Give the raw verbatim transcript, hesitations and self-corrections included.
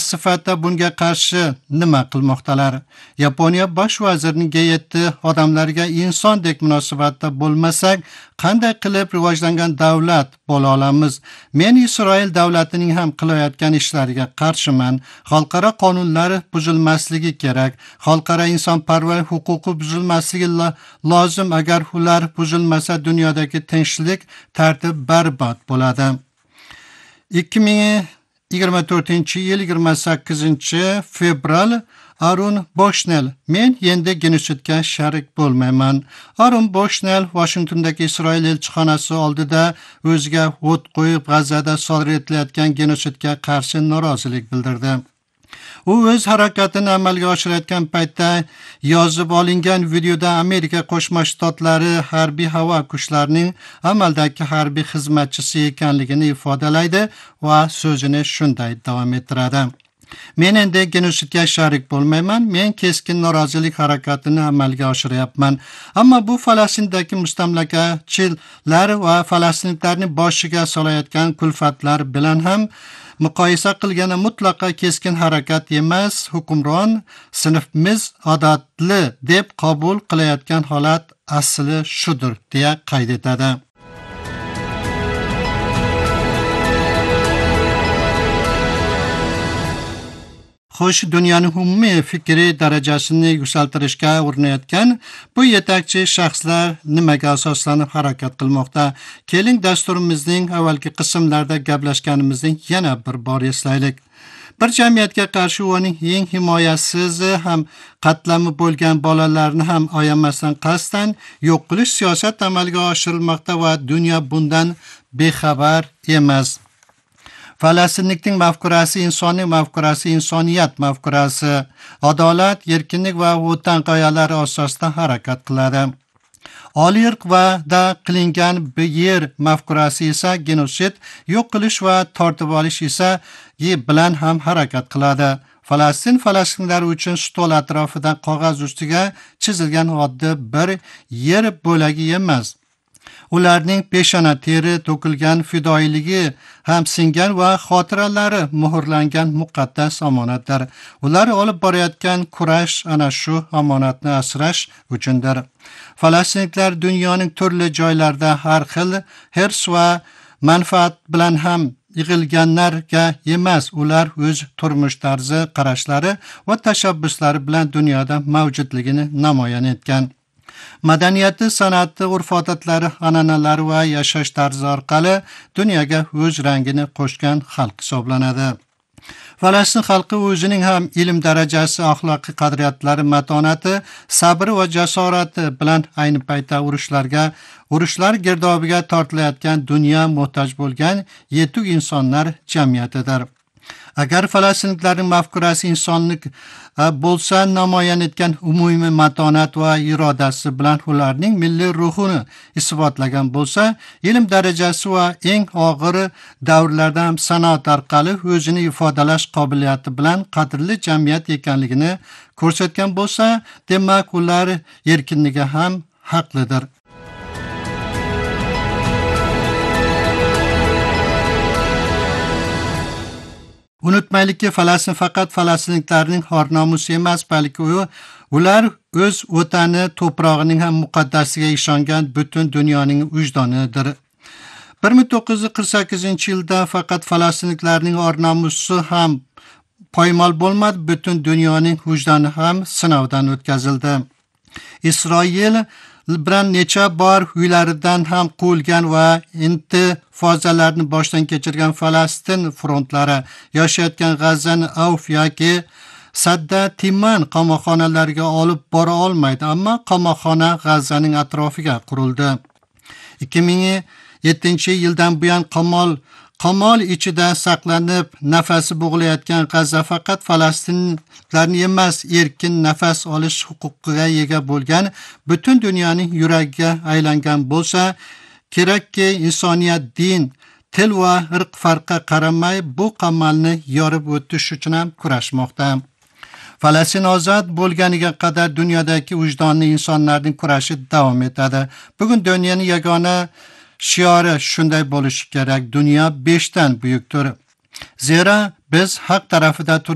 sifatida bunga qarshi nima qilmoqdalar? Yaponiya bosh vazirining aytdi, odamlarga insondek munosabatda bo'lmasak, qanday qilib rivojlangan davlat bo'la olamiz? Men Isroil davlatining ham qilayotgan ishlariga qarshiman. Xalqaro qonunlar buzilmasligi kerak. Xalqaro insonparvar huquqi buzilmasligi lozim. Agar ular buzilmasa, dunyodagi tinchlik, tartib barbod bo'ladi. ikki ming yigirma to'rtinchi yil yigirma sakkizinchi fevral Arun Bushnell: men endi genosidga sharik bo'lmayman. Arun Bushnell Washingtondagi Isroil elchixonasi oldida o'ziga o't qo'yib G'azada sodir etilayotgan genosidga qarshi norozilik bildirdi. U o'z harakatini amalga oshirayotgan paytda yozib olingan videoda Amerika Qo'shma Shtatlari harbiy havo kuchlarining amaldagi harbiy xizmatchisi ekanligini ifodalaydi va so'zini shunday davom ettiradi: men endi genosidga sharik bo'lmayman. Men keskin norozilik harakatini amalga oshiryapman. Ammo bu Falastindagi mustamlakachilar va falastinliklarning boshiga solayotgan kulfatlar bilan ham muqoyisa qilganda mutlaqo keskin harakat emas. Hukmron sinfimiz odatli deb qabul qilayotgan holat asli shudir, deya qayd etadi. Xo'sh, dunyoning umumiy fikriy darajasini yuksaltirishga urinayotgan bu yetakchi shaxslar nimaga asoslanib harakat qilmoqda? Keling, dasturimizning avvalgi qismlarida gaplashganimizni yana bir bor eslaylik. Bir jamiyatga qarshi uning eng himoyasiz ham qatlami bo'lgan bolalarni ham ayamasdan qasddan yo'q qilish siyosat amalga oshirilmoqda va dunyo bundan bexabar emas. Falastinlikning mafkurasi insoniy mafkurasi, insoniyat mafkurasi, adolat, erkinlik va vatan g'oyalari asosida harakat qiladi. Oliy irq va da qilingan yer mafkurasi esa genosid, yo'q qilish va tortib olish esa bilan ham harakat qiladi. Falastin falastinlari uchun stol atrofidan qog'oz ustiga chizilgan oddiy bir yer bo'lagi emas. Ularning peshona teri to'kilgan fidoyiligi ham singan va xotiralari muhrlangan muqaddas omonatlar. Ular olib borayotgan kurash ana shu omonatni asrash uchundir. Falastinliklar dunyoning turli joylarida har xil hirs va manfaat bilan ham yig'ilganlarga emas, ular o'z turmush tarzi, qarashlari va tashabbuslari bilan dunyoda mavjudligini namoyon etgan. Madaniyati, san'ati, urf-odatlari, an'analari va yashash tarzi orqali dunyoga o'z rangini qo'shgan xalq hisoblanadi. Falastin xalqi o'zining ham ilm darajasi, axloqiy qadriyatlari, matonati, sabri va jasorati bilan ayni paytda urushlarga, urushlar girdobiga tortilayotgan dunyo muhtoj bo'lgan yetuk insonlar jamiyatidir. Agar falastinliklarning mafkurasi insonlik bo'lsa, namoyon etgan umumiy matonat va irodasi bilan ularning milliy ruhini isbotlagan bo'lsa, ilm darajasi va eng og'ir davrlarda ham san'at orqali o'zini ifodalash qobiliyati bilan qadrli jamiyat ekanligini ko'rsatgan bo'lsa, demak ular erkinligiga ham haqlidir. Unutmaylikki, Falastin faqat falastinliklarning or-nomusi emas, balki ular o'z vatani, to'prog'ining ham muqaddasiga ishongan butun dunyoning vijdonidir. bir ming to'qqiz yuz qirq sakkizinchi yilda faqat falastinliklarning or-nomusi ham poymol bo'lmadi, butun dunyoning vijdoni ham sinovdan o'tkazildi. Isroil bilan necha bor uylaridan ham quvilgan va intifozalarni boshdan kechirgan Falastin frontlari yashayotgan G'azani Avf yoki Sadda Timan qamoqxonalariga olib bora olmaydi, ammo qamoqxona G'azaning atrofiga qurildi. ikki ming yettinchi yildan buyon qamol Qamol ichida saqlanib nafasi bo'g'layotgan G'aza faqat falastinliklarning emas, erkin nafas olish huquqiga ega bo'lgan butun dunyoning yuragiga aylangan bo'lsa kerakki, insoniyat din, til va irq farqiga qaramay bu qamalni yorib o'tish uchun ham kurashmoqda. Falastin ozod bo'lganiga qadar dunyodagi vijdonli insonlarning kurashi davom etadi. Bugun dunyoning yagona shiori shunday bo'lishi kerak. Dunyo beshdan buyukdir. Zero biz haq tarafida